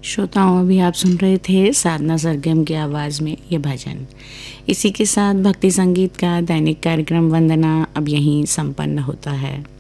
श्रोताओं, अभी आप सुन रहे थे साधना सरगम की आवाज़ में ये भजन। इसी के साथ भक्ति संगीत का दैनिक कार्यक्रम वंदना अब यहीं संपन्न होता है।